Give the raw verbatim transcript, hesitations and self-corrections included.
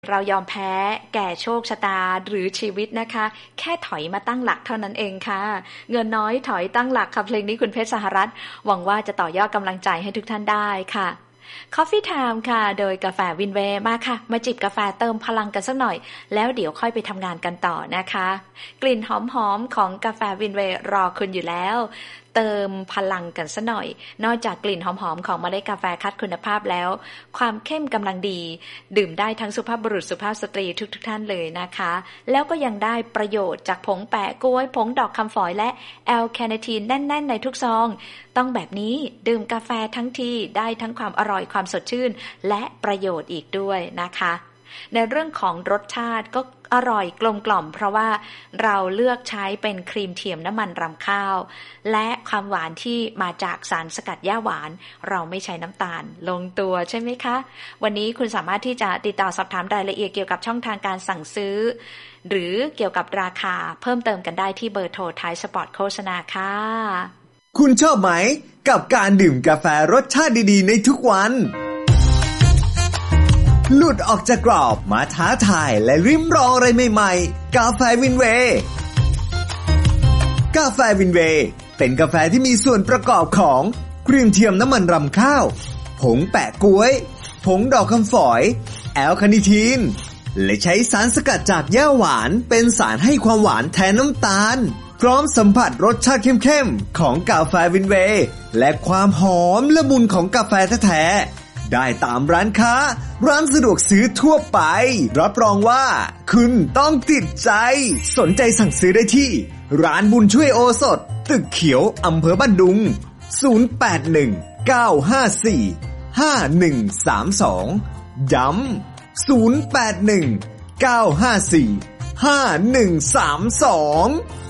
เรายอมแพ้แก่โชคชะตาหรือชีวิตนะคะแค่ถอยมาตั้งหลักเท่านั้นเองค่ะเงินน้อยถอยตั้งหลักค่ะเพลงนี้คุณเพชรสหรัฐหวังว่าจะต่อยอดกำลังใจให้ทุกท่านได้ค่ะ Coffee Time ค่ะโดยกาแฟวินเวย์มาค่ะมาจิบกาแฟเติมพลังกันสักหน่อยแล้วเดี๋ยวค่อยไปทำงานกันต่อนะคะกลิ่นหอมๆของกาแฟวินเวย์รอคุณอยู่แล้วเติมพลังกันสักหน่อยนอกจากกลิ่นหอมๆของเมล็ดกาแฟคัดคุณภาพแล้วความเข้มกำลังดีดื่มได้ทั้งสุภาพบุรุษสุภาพสตรีทุกๆท่านเลยนะคะแล้วก็ยังได้ประโยชน์จากผงแปะก๊วยผงดอกคำฝอยและแอลคาเนทีนแน่นๆในทุกซองต้องแบบนี้ดื่มกาแฟทั้งทีได้ทั้งความอร่อยความสดชื่นและประโยชน์อีกด้วยนะคะในเรื่องของรสชาติก็อร่อยกลมกล่อมเพราะว่าเราเลือกใช้เป็นครีมเทียมน้ำมันรำข้าวและความหวานที่มาจากสารสกัดหญ้าหวานเราไม่ใช้น้ำตาลลงตัวใช่ไหมคะวันนี้คุณสามารถที่จะติดต่อสอบถามรายละเอียดเกี่ยวกับช่องทางการสั่งซื้อหรือเกี่ยวกับราคาเพิ่มเติมกันได้ที่เบอร์โทรท้ายสปอตโฆษณาค่ะคุณชอบไหมกับการดื่มกาแฟรสชาติดีๆในทุกวันหลุดออกจากกรอบมาท้าทายและริมรองอะไรใหม่ๆกาแฟวินเวย์กาแฟวินเวย์เป็นกาแฟที่มีส่วนประกอบของครีมเทียมน้ำมันรำข้าวผงแปะก๊วยผงดอกคำฝอยแอลคาเนทีนและใช้สารสกัดจากหญ้าหวานเป็นสารให้ความหวานแทนน้ำตาลพร้อมสัมผัสรสชาติเข้มๆของกาแฟวินเวย์และความหอมละมุนของกาแฟแท้ๆได้ตามร้านค้าร้านสะดวกซื้อทั่วไปรับรองว่าคุณต้องติดใจสนใจสั่งซื้อได้ที่ร้านบุญช่วยโอสถตึกเขียวอำเภอบ้านดุงศูนย์ แปด หนึ่ง เก้า ห้า สี่ ห้า หนึ่ง สาม สองย้ำศูนย์ แปด หนึ่ง เก้า ห้า สี่ ห้า หนึ่ง สาม สอง